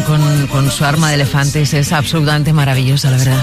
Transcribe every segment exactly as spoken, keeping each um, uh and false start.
con, con su arma de elefantes es absolutamente maravillosa, la verdad.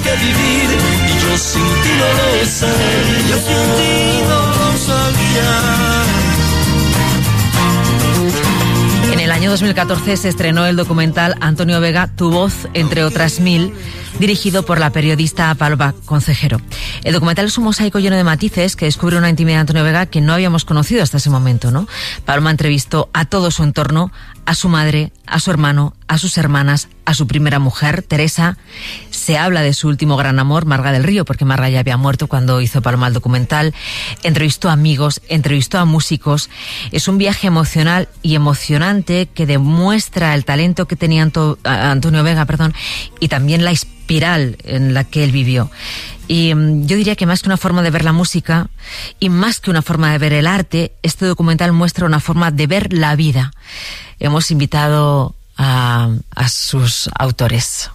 En el año dos mil catorce se estrenó el documental Antonio Vega, Tu voz, entre otras mil, dirigido por la periodista Paloma Concejero. El documental es un mosaico lleno de matices que descubre una intimidad de Antonio Vega que no habíamos conocido hasta ese momento, ¿no? Paloma entrevistó a todo su entorno, a su madre, a su hermano, a sus hermanas, a su primera mujer, Teresa. Se habla de su último gran amor, Marga del Río, porque Marga ya había muerto cuando hizo Paloma el documental. Entrevistó a amigos, entrevistó a músicos. Es un viaje emocional y emocionante que demuestra el talento que tenía Anto, Antonio Vega, perdón, y también la espiral en la que él vivió. Y um, yo diría que más que una forma de ver la música y más que una forma de ver el arte, este documental muestra una forma de ver la vida. Hemos invitado a, a sus autores.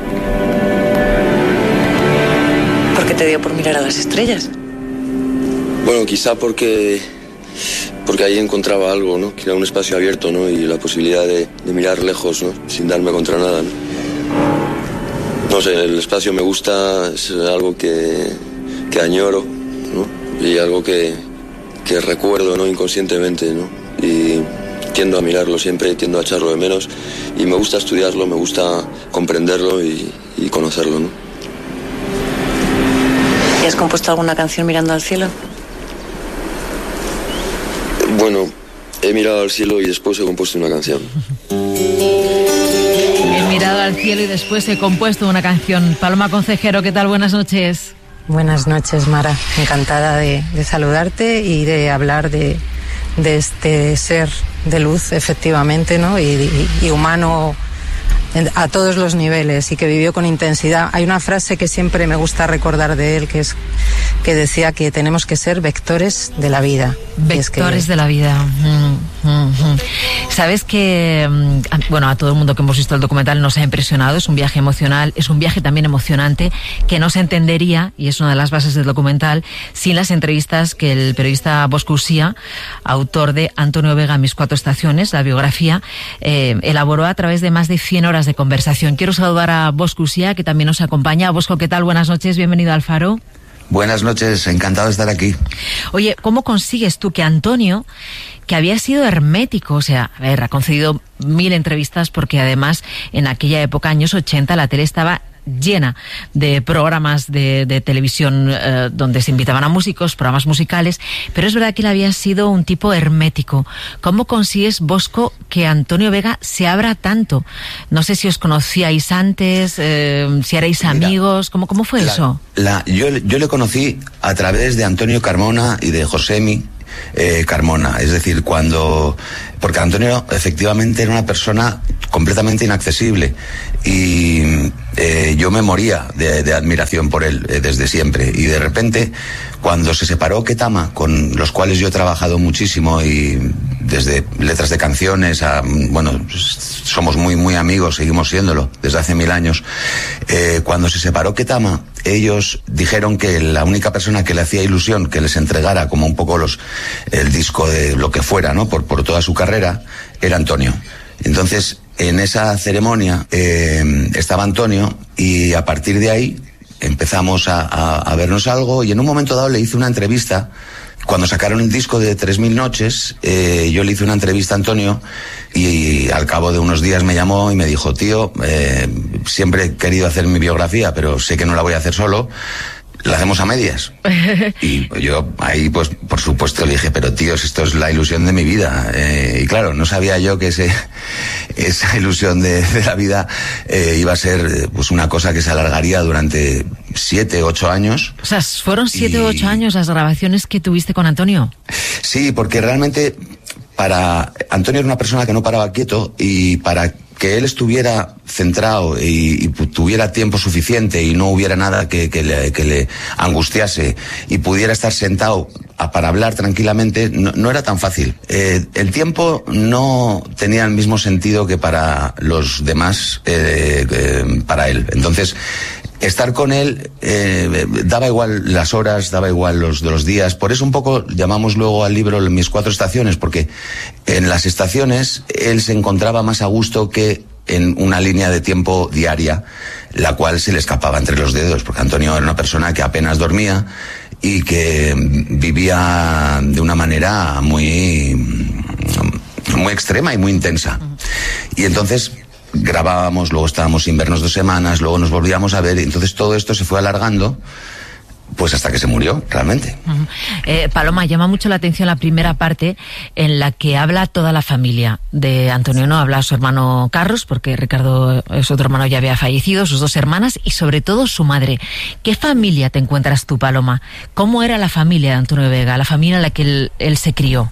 ¿Por qué te dio por mirar a las estrellas? Bueno, quizá porque porque ahí encontraba algo, ¿no? Que era un espacio abierto, ¿no? Y la posibilidad de, de mirar lejos, ¿no? Sin darme contra nada, ¿no? No sé, el espacio me gusta, es algo que, que añoro, ¿no? Y algo que, que recuerdo, ¿no? Inconscientemente, ¿no? Y tiendo a mirarlo siempre, tiendo a echarlo de menos. Y me gusta estudiarlo, me gusta comprenderlo y, y conocerlo, ¿no? ¿Y has compuesto alguna canción mirando al cielo? Bueno, he mirado al cielo y después he compuesto una canción. He mirado al cielo y después he compuesto una canción. Paloma Concejero, ¿qué tal? Buenas noches. Buenas noches, Mara. Encantada de, de saludarte y de hablar de, de este ser de luz, efectivamente, ¿no? Y, y, y humano a todos los niveles y que vivió con intensidad. Hay una frase que siempre me gusta recordar de él, que es que decía que tenemos que ser vectores de la vida. Vectores es que... de la vida. Mm, mm, mm. Sabes que, bueno, a todo el mundo que hemos visto el documental nos ha impresionado. Es un viaje emocional, es un viaje también emocionante que no se entendería, y es una de las bases del documental, sin las entrevistas que el periodista Bosco Ucía, autor de Antonio Vega, Mis cuatro estaciones, la biografía, eh, elaboró a través de más de cien horas de conversación. Quiero saludar a Bosco Ucía, que también nos acompaña. Bosco, ¿qué tal? Buenas noches, bienvenido al Faro. Buenas noches, encantado de estar aquí. Oye, ¿cómo consigues tú que Antonio, que había sido hermético, o sea, a ver, ha concedido mil entrevistas porque además en aquella época, años ochenta, la tele estaba llena de programas de, de televisión eh, donde se invitaban a músicos, programas musicales, pero es verdad que él había sido un tipo hermético. ¿Cómo consigues, Bosco, que Antonio Vega se abra tanto? No sé si os conocíais antes, eh, si erais amigos, ¿cómo, cómo fue la, eso? La, yo, yo le conocí a través de Antonio Carmona y de Josemi eh, Carmona, es decir, cuando... Porque Antonio efectivamente era una persona completamente inaccesible y eh, yo me moría de, de admiración por él eh, desde siempre. Y de repente, cuando se separó Ketama, con los cuales yo he trabajado muchísimo y desde letras de canciones a, bueno, somos muy, muy amigos, seguimos siéndolo desde hace mil años. Eh, cuando se separó Ketama, ellos dijeron que la única persona que le hacía ilusión que les entregara como un poco los el disco de lo que fuera, ¿no? Por, por toda su carrera, era Antonio. Entonces, en esa ceremonia eh, estaba Antonio y a partir de ahí empezamos a, a, a vernos algo y en un momento dado le hice una entrevista. Cuando sacaron el disco de tres mil noches, eh, yo le hice una entrevista a Antonio y, y al cabo de unos días me llamó y me dijo, tío, eh, siempre he querido hacer mi biografía, pero sé que no la voy a hacer solo. La hacemos a medias. Y yo ahí, pues, por supuesto, le dije, pero tío, esto es la ilusión de mi vida. Eh, y claro, no sabía yo que ese, esa ilusión de, de la vida eh, iba a ser pues una cosa que se alargaría durante siete, ocho años. O sea, ¿fueron siete o ocho años las grabaciones que tuviste con Antonio? Sí, porque realmente para Antonio era una persona que no paraba quieto y para que él estuviera centrado y, y tuviera tiempo suficiente y no hubiera nada que, que, le, que le angustiase y pudiera estar sentado a, para hablar tranquilamente, no, no era tan fácil. Eh, el tiempo no tenía el mismo sentido que para los demás, eh, eh, para él. Entonces, estar con él eh, daba igual las horas, daba igual los de los días. Por eso un poco llamamos luego al libro Mis cuatro estaciones, porque en las estaciones él se encontraba más a gusto que en una línea de tiempo diaria, la cual se le escapaba entre los dedos, porque Antonio era una persona que apenas dormía y que vivía de una manera muy, muy extrema y muy intensa. Y entonces grabábamos, luego estábamos sin vernos dos semanas, luego nos volvíamos a ver, y entonces todo esto se fue alargando, pues hasta que se murió, realmente. Uh-huh. Eh, Paloma, llama mucho la atención la primera parte en la que habla toda la familia de Antonio, ¿no? Habla su hermano Carlos, porque Ricardo, su otro hermano, ya había fallecido, sus dos hermanas y sobre todo su madre. ¿Qué familia te encuentras tú, Paloma? ¿Cómo era la familia de Antonio Vega, la familia en la que él, él se crió?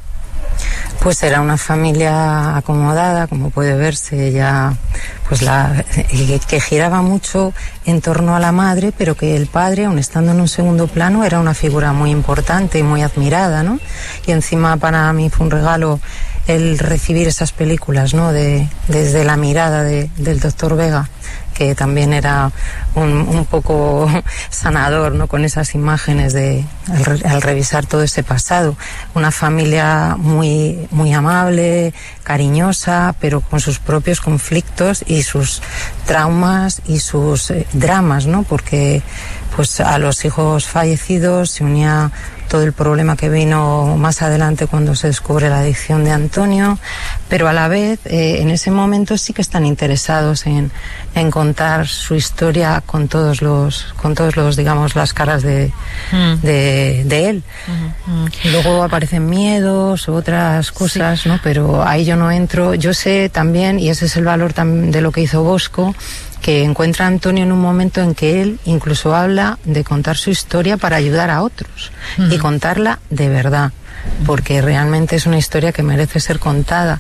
Pues era una familia acomodada, como puede verse, ella, pues la, que, que giraba mucho en torno a la madre, pero que el padre, aun estando en un segundo plano, era una figura muy importante y muy admirada, ¿no? Y encima para mí fue un regalo el recibir esas películas, ¿no? De, desde la mirada de, del doctor Vega, que también era un, un poco sanador, ¿no? Con esas imágenes de al, al revisar todo ese pasado. Una familia muy, muy amable, cariñosa, pero con sus propios conflictos y sus traumas y sus eh, dramas, ¿no? Porque pues a los hijos fallecidos se unía todo el problema que vino más adelante cuando se descubre la adicción de Antonio, pero a la vez eh, en ese momento sí que están interesados en, en contar su historia con todos los, con todos los, digamos, las caras de, mm. de, de él. Mm-hmm. Y luego aparecen miedos, otras cosas, sí. ¿no? Pero ahí yo no entro. Yo sé también, y ese es el valor de lo que hizo Bosco, que encuentra a Antonio en un momento en que él incluso habla de contar su historia para ayudar a otros, uh-huh. y contarla de verdad, porque realmente es una historia que merece ser contada.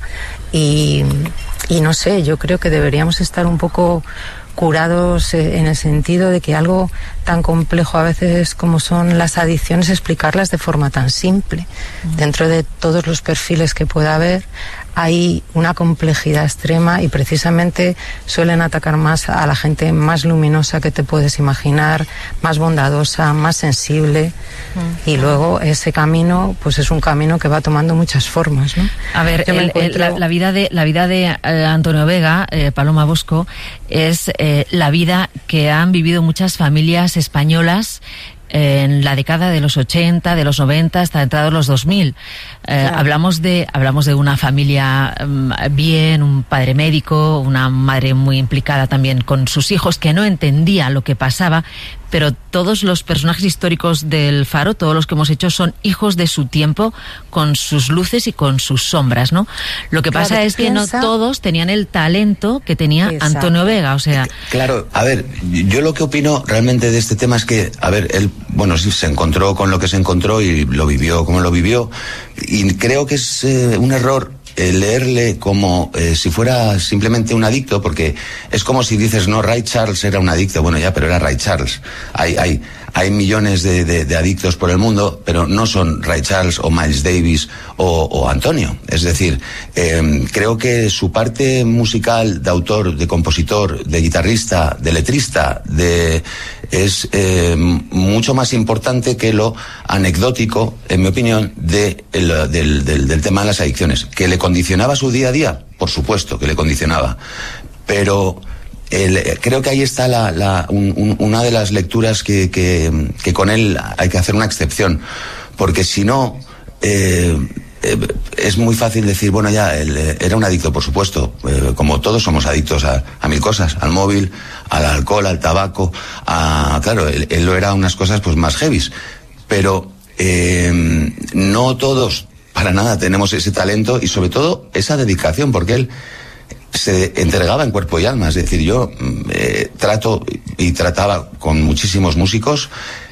Y, y no sé, yo creo que deberíamos estar un poco curados eh, en el sentido de que algo tan complejo a veces como son las adicciones, explicarlas de forma tan simple. Uh-huh. Dentro de todos los perfiles que pueda haber, hay una complejidad extrema y precisamente suelen atacar más a la gente más luminosa que te puedes imaginar, más bondadosa, más sensible. Mm. Y luego ese camino, pues es un camino que va tomando muchas formas, ¿no? A ver, el, encuentro... el, la, la vida de la vida de eh, Antonio Vega, eh, Paloma Bosco, es eh, la vida que han vivido muchas familias españolas en la década de los ochenta, de los noventa, hasta entrados los dos mil. Eh, claro. hablamos de hablamos de una familia um, bien, un padre médico, una madre muy implicada también con sus hijos, que no entendía lo que pasaba, pero todos los personajes históricos del Faro, todos los que hemos hecho, son hijos de su tiempo, con sus luces y con sus sombras, ¿no? Lo que claro, pasa es piensa... que no todos tenían el talento que tenía Exacto. Antonio Vega, o sea... Claro, a ver, yo lo que opino realmente de este tema es que, a ver, él, bueno, sí, se encontró con lo que se encontró y lo vivió como lo vivió, y creo que es eh, un error Eh, leerle como eh, si fuera simplemente un adicto, porque es como si dices, no, Ray Charles era un adicto. Bueno, ya, pero era Ray Charles. Hay, hay, hay millones de, de, de adictos por el mundo, pero no son Ray Charles o Miles Davis o, o Antonio. Es decir, eh, creo que su parte musical de autor, de compositor, de guitarrista, de letrista, de es eh, mucho más importante que lo anecdótico, en mi opinión, de, el, del, del, del tema de las adicciones. ¿Que le condicionaba su día a día? Por supuesto que le condicionaba. Pero el, creo que ahí está la, la, un, un, una de las lecturas que, que, que con él hay que hacer una excepción. Porque si no... Eh, Eh, es muy fácil decir, bueno, ya, él eh, era un adicto, por supuesto, eh, como todos somos adictos a, a mil cosas, al móvil, al alcohol, al tabaco, a, claro, él, él lo era unas cosas pues más heavies, pero eh, no todos, para nada, tenemos ese talento y sobre todo esa dedicación, porque él se entregaba en cuerpo y alma. Es decir, yo eh, trato y trataba con muchísimos músicos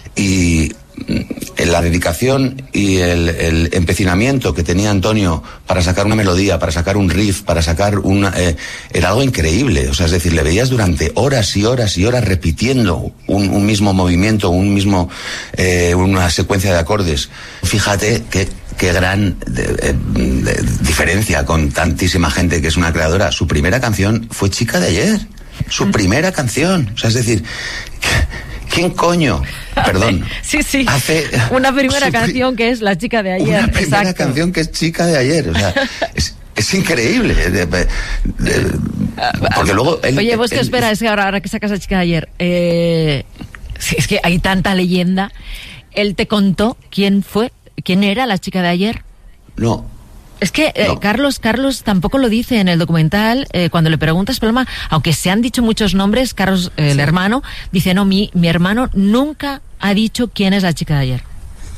y la dedicación y el, el empecinamiento que tenía Antonio para sacar una melodía, para sacar un riff, para sacar una... Eh, era algo increíble. O sea, es decir, le veías durante horas y horas y horas repitiendo un, un mismo movimiento, un mismo eh, una secuencia de acordes. Fíjate que qué gran de, de, de, diferencia con tantísima gente que es una creadora. Su primera canción fue Chica de Ayer. Su primera canción. O sea, es decir... ¿Quién coño? Perdón. Sí, sí. Hace una primera canción que es La Chica de Ayer. Una primera Exacto. canción que es Chica de Ayer. O sea, es, es increíble. Porque luego... Él, Oye, vos él, que espera, es que ahora, ahora que sacas a Chica de Ayer, eh, es que hay tanta leyenda. ¿Él te contó quién fue, quién era la chica de ayer? No. Es que eh, no. Carlos Carlos tampoco lo dice en el documental. Eh, cuando le preguntas, Paloma, aunque se han dicho muchos nombres, Carlos, eh, el sí. hermano, dice, no, mi, mi hermano nunca ha dicho quién es la chica de ayer.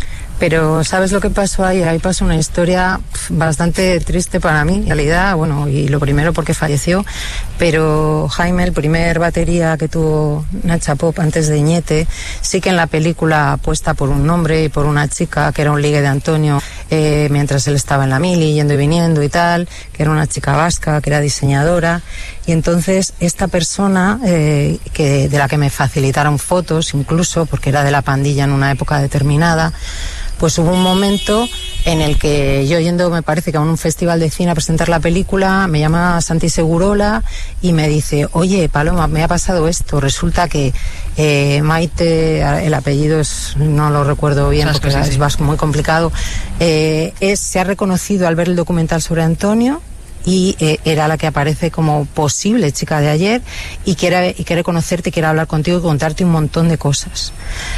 Pero ¿sabes lo que pasó ahí? Ahí pasó una historia bastante triste para mí, en realidad, bueno, y lo primero porque falleció, pero Jaime, el primer batería que tuvo Nacha Pop antes de Ñete, sí que en la película apuesta por un nombre y por una chica que era un ligue de Antonio, eh, mientras él estaba en la mili, yendo y viniendo y tal, que era una chica vasca, que era diseñadora, y entonces esta persona, eh, que de la que me facilitaron fotos incluso, porque era de la pandilla en una época determinada, pues hubo un momento en el que yo yendo, me parece que a un festival de cine a presentar la película, me llama Santi Segurola y me dice, oye, Paloma, me ha pasado esto, resulta que eh, Maite, el apellido es, no lo recuerdo bien porque sí, es sí. muy complicado, eh, es, se ha reconocido al ver el documental sobre Antonio, y eh, era la que aparece como posible chica de ayer y quiere, y quiere conocerte, quiere hablar contigo y contarte un montón de cosas.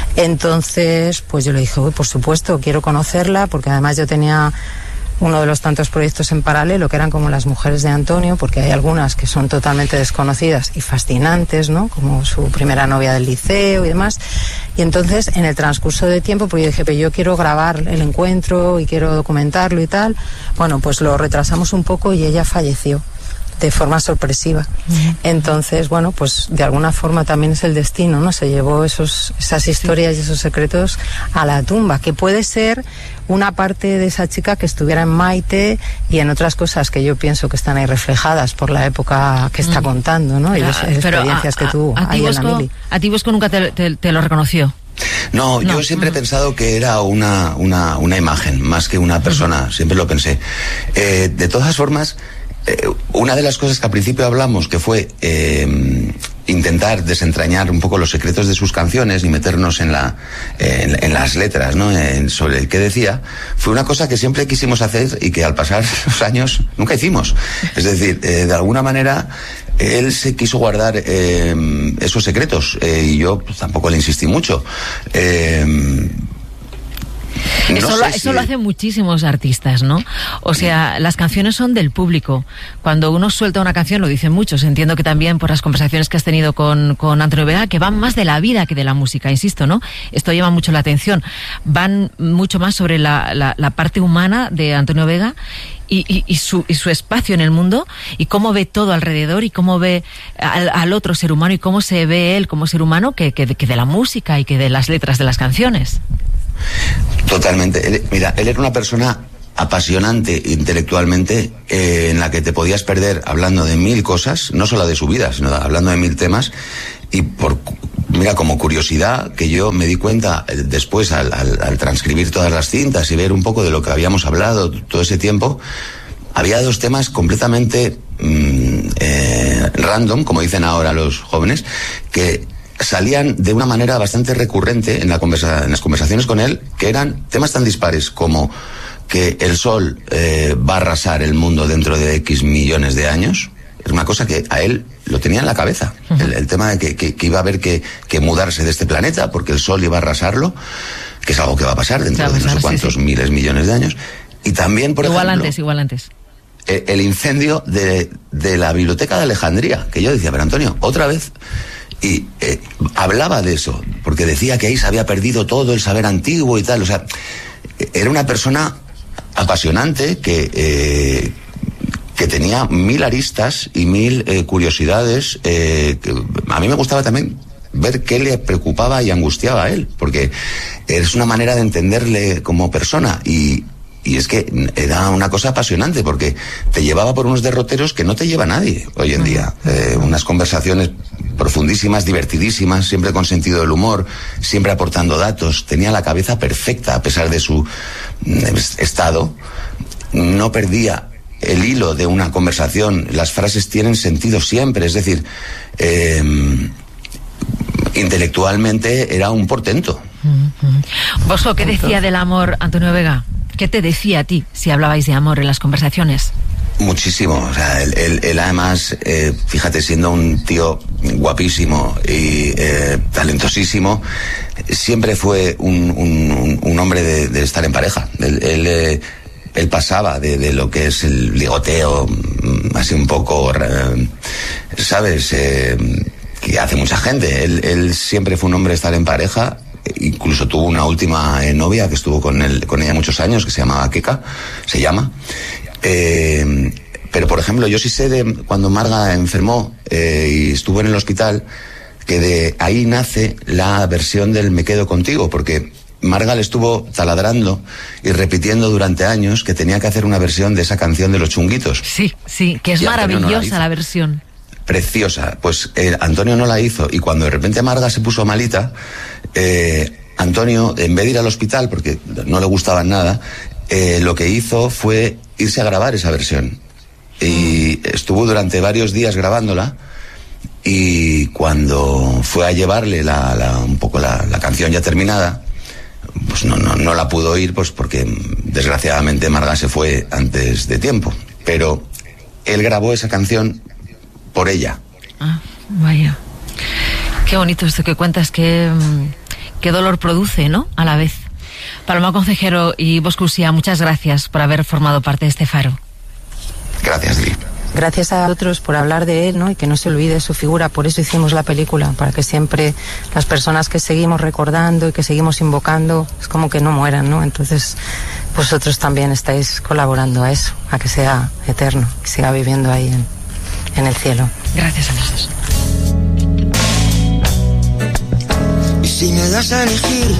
Entonces, pues yo le dije, uy, por supuesto, quiero conocerla, porque además yo tenía uno de los tantos proyectos en paralelo que eran como las mujeres de Antonio, porque hay algunas que son totalmente desconocidas y fascinantes, ¿no? Como su primera novia del liceo y demás. Y entonces, en el transcurso de tiempo, pues yo dije, pero yo quiero grabar el encuentro y quiero documentarlo y tal. Bueno, pues lo retrasamos un poco y ella falleció de forma sorpresiva. Uh-huh. Entonces, bueno, pues de alguna forma también es el destino, ¿no? Se llevó esos, esas historias sí. y esos secretos a la tumba, que puede ser una parte de esa chica que estuviera en Maite y en otras cosas que yo pienso que están ahí reflejadas por la época que está uh-huh. contando, ¿no? Y las experiencias a, a, que tuvo a, a ahí Bosco, en la mili. A ti Bosco nunca te, te, te lo reconoció. No, no, yo siempre uh-huh. he pensado que era una, una, una imagen, más que una persona, uh-huh. siempre lo pensé. Eh, de todas formas, eh, una de las cosas que al principio hablamos, que fue eh, intentar desentrañar un poco los secretos de sus canciones y meternos en la en, en las letras, ¿no? En, sobre el que decía, fue una cosa que siempre quisimos hacer y que al pasar los años nunca hicimos. Es decir, eh, de alguna manera él se quiso guardar eh, esos secretos eh, y yo pues, tampoco le insistí mucho. Eh, No eso, lo, eso si... lo hacen muchísimos artistas, ¿no? O sea, las canciones son del público. Cuando uno suelta una canción, lo dicen muchos, entiendo que también por las conversaciones que has tenido con, con Antonio Vega, que van más de la vida que de la música, insisto, ¿no? Esto llama mucho la atención. Van mucho más sobre la, la, la parte humana de Antonio Vega y, y, y, su, y su espacio en el mundo y cómo ve todo alrededor y cómo ve al, al otro ser humano y cómo se ve él como ser humano que, que, que de la música y que de las letras de las canciones. Totalmente. Él, mira, él era una persona apasionante intelectualmente, eh, en la que te podías perder hablando de mil cosas, no solo de su vida, sino hablando de mil temas. Y por, mira, como curiosidad, que yo me di cuenta eh, después al, al, al transcribir todas las cintas y ver un poco de lo que habíamos hablado todo ese tiempo, había dos temas completamente mmm, eh, random, como dicen ahora los jóvenes, que salían de una manera bastante recurrente en, la conversa, en las conversaciones con él, que eran temas tan dispares como que el sol eh, va a arrasar el mundo dentro de X millones de años. Es una cosa que a él lo tenía en la cabeza, uh-huh. el, el tema de que, que, que iba a haber que, que mudarse de este planeta porque el sol iba a arrasarlo, que es algo que va a pasar dentro de no sé cuántos sí, sí. miles, millones de años. Y también, por igual ejemplo... antes, igual antes. El, el incendio de, de la Biblioteca de Alejandría, que yo decía, pero Antonio, otra vez... Y eh, hablaba de eso, porque decía que ahí se había perdido todo el saber antiguo y tal. O sea, era una persona apasionante que, eh, que tenía mil aristas y mil eh, curiosidades. Eh, que a mí me gustaba también ver qué le preocupaba y angustiaba a él, porque es una manera de entenderle como persona. Y, y es que era una cosa apasionante, porque te llevaba por unos derroteros que no te lleva nadie hoy en día. Eh, unas conversaciones profundísimas, divertidísimas, siempre con sentido del humor, siempre aportando datos. Tenía la cabeza perfecta a pesar de su estado. No perdía el hilo de una conversación. Las frases tienen sentido siempre. Es decir, eh, intelectualmente era un portento. Uh-huh. Bosco, ¿qué decía del amor Antonio Vega? ¿Qué te decía a ti si hablabais de amor en las conversaciones? Muchísimo, o sea, él, él, él además, eh, fíjate, siendo un tío guapísimo y eh, talentosísimo, siempre fue un, un, un hombre de, de estar en pareja. Él, él, eh, él pasaba de, de lo que es el ligoteo, así un poco, eh, ¿sabes?, eh, que hace mucha gente. Él, él siempre fue un hombre de estar en pareja. Incluso tuvo una última eh, novia que estuvo con él, con ella muchos años, que se llamaba Keka, se llama. Eh, pero por ejemplo, yo sí sé de cuando Marga enfermó eh, y estuvo en el hospital, que de ahí nace la versión del Me quedo contigo, porque Marga le estuvo taladrando y repitiendo durante años que tenía que hacer una versión de esa canción de Los Chunguitos. Sí, sí, que es Y Antonio no maravillosa la la versión. Preciosa. Pues eh, Antonio no la hizo, y cuando de repente Marga se puso malita, eh, Antonio, en vez de ir al hospital, porque no le gustaba nada, eh, lo que hizo fue irse a grabar esa versión. Y estuvo durante varios días grabándola, y cuando fue a llevarle la, la, un poco la, la canción ya terminada, pues no, no, no la pudo oír, pues porque desgraciadamente Marga se fue antes de tiempo. Pero él grabó esa canción por ella. Ah, vaya. Qué bonito esto que cuentas, qué, qué dolor produce, ¿no?, a la vez. Paloma Concejero y Bosco Ucía, muchas gracias por haber formado parte de este faro. Gracias, Lili. Gracias a otros por hablar de él, ¿no? Y que no se olvide su figura. Por eso hicimos la película, para que siempre las personas que seguimos recordando y que seguimos invocando, es como que no mueran, ¿no? Entonces, vosotros también estáis colaborando a eso, a que sea eterno, que siga viviendo ahí en, en el cielo. Gracias a los dos. Y si me das a elegir